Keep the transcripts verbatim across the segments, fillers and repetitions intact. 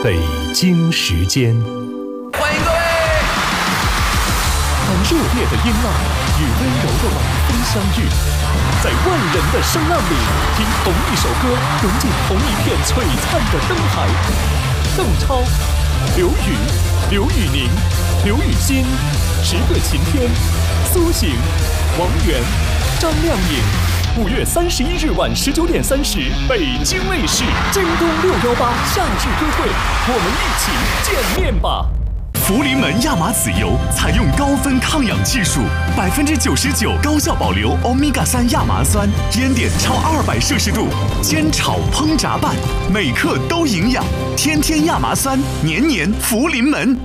北京时间， 欢迎各位！ 热烈的音浪与温柔的晚风相遇，在万人的声浪里，听同一首歌，融进同一片璀璨的灯海。邓超、刘宇、刘宇宁、刘雨欣、十个晴天、苏醒、王源、张靓颖。五月三十一日晚十九点三十，北京卫视京东六幺八夏日约会，我们一起见面吧。 福临门亚麻籽油采用高分抗氧技术，百分之九十九高效保留欧米伽三亚麻酸，烟点超二百摄氏度，煎炒烹炸拌，每克都营养，天天亚麻酸，年年福临门。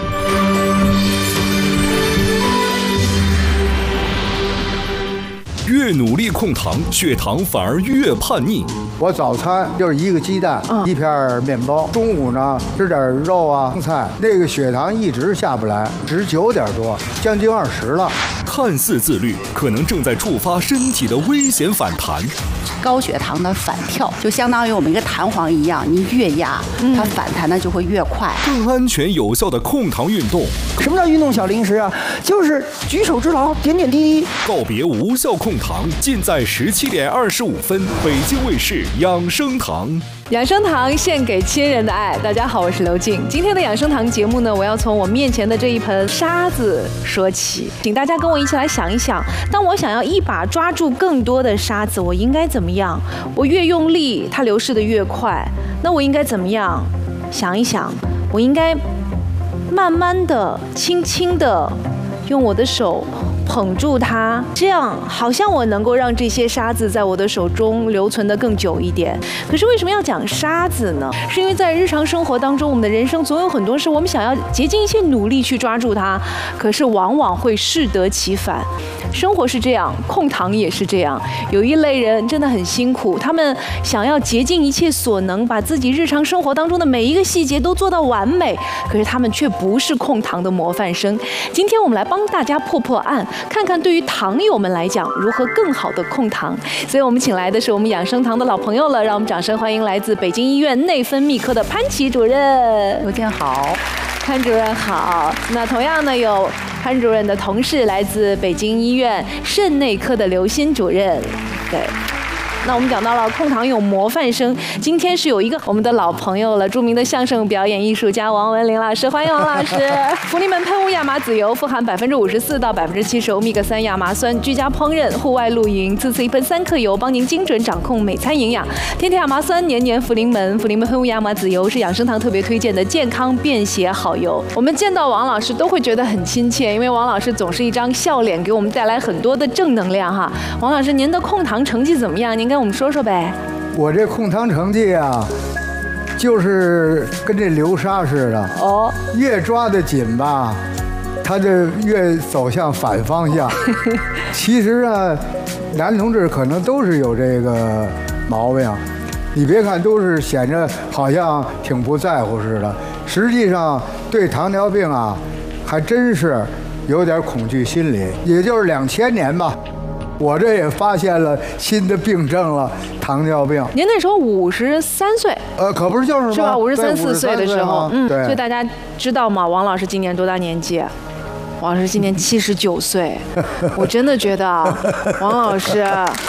越努力控糖，血糖反而越叛逆。 我早餐就是一个鸡蛋，嗯、一片面包。中午呢吃点肉啊、青菜，那个血糖一直下不来，十九点多，将近二十了。 看似自律，可能正在触发身体的危险反弹。 高血糖的反跳就相当于我们一个弹簧一样，你越压，嗯、它反弹的就会越快。 更安全有效的控糖运动。 什么叫运动小零食啊？就是举手之劳，点点滴滴。 告别无效控糖，尽在十七点二十五分，北京卫视养生堂。 养生堂献给亲人的爱。大家好，我是刘静。今天的养生堂节目呢，我要从我面前的这一盆沙子说起，请大家跟我一起来想一想，当我想要一把抓住更多的沙子，我应该怎么样？我越用力，它流逝的越快。那我应该怎么样？想一想，我应该慢慢的、轻轻的用我的手捧住它，这样好像我能够让这些沙子在我的手中留存得更久一点。可是为什么要讲沙子呢？是因为在日常生活当中，我们的人生总有很多事，我们想要竭尽一切努力去抓住它，可是往往会适得其反。生活是这样，控糖也是这样。有一类人真的很辛苦，他们想要竭尽一切所能，把自己日常生活当中的每一个细节都做到完美，可是他们却不是控糖的模范生。今天我们来帮大家破破案，看看对于糖友们来讲如何更好的控糖。所以我们请来的是我们养生堂的老朋友了，让我们掌声欢迎来自北京医院内分泌科的潘琪主任。 刘静好。 潘主任好。那同样呢，有潘主任的同事来自北京医院肾内科的刘欣主任。对。那我们讲到了控糖有模范生，今天是有一个我们的老朋友了，著名的相声表演艺术家王文林老师，欢迎王老师。福临门喷雾亚麻籽油富含百分之五十四到百分之七十欧米伽三亚麻酸，居家烹饪、户外露营，次次一喷三克油，帮您精准掌控每餐营养。天天亚麻酸，年年福临门。福临门喷雾亚麻籽油是养生堂特别推荐的健康便携好油。我们见到王老师都会觉得很亲切，因为王老师总是一张笑脸，给我们带来很多的正能量哈。王老师，您的控糖成绩怎么样？您跟我们说说呗。 我这控糖成绩啊，就是跟这流沙似的哦，越抓得紧吧，它就越走向反方向。其实啊，男同志可能都是有这个毛病，你别看都是显着好像挺不在乎似的，实际上对糖尿病啊，还真是有点恐惧心理。也就是两千年吧。我这也发现了新的病症了，糖尿病。 您那时候五十三岁， 呃，可不是就是吗？ 是吧？五十三四岁的时候， 嗯，对。 所以大家知道吗？王老师今年多大年纪？王老师今年七十九岁。我真的觉得，王老师，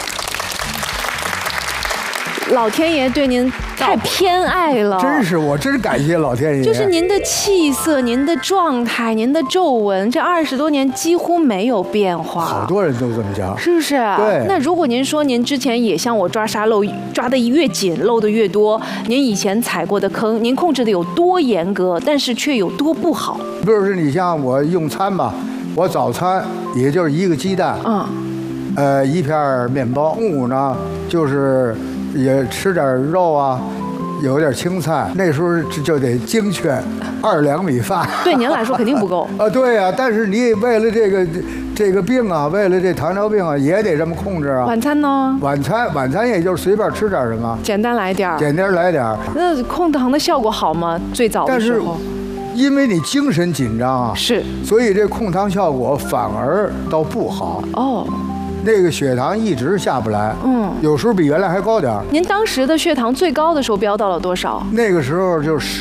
老天爷对您太偏爱了。 真是，我真感谢老天爷。 就是您的气色、您的状态、您的皱纹，这二十多年几乎没有变化。 好多人都这么讲， 是不是？ 对。 那如果您说您之前也像我抓沙漏，抓的越紧，漏的越多，您以前踩过的坑，您控制的有多严格，但是却有多不好？ 不是，你像我用餐吧，我早餐也就是一个鸡蛋，嗯，呃，一片面包。中午呢，就是也吃点肉啊。有点青菜，那时候就得精确，二两米饭。 对您来说肯定不够啊，对呀、啊，但是你为了这个这个病啊，为了这糖尿病啊，也得这么控制啊。 晚餐呢？ 晚餐晚餐也就是随便吃点什么， 简单来点简单来点那控糖的效果好吗？最早的时候， 因为你精神紧张啊， 是， 所以这控糖效果反而倒不好哦。那个血糖一直下不来，嗯，有时候比原来还高点。 您当时的血糖最高的时候飙到了多少？ 那个时候就是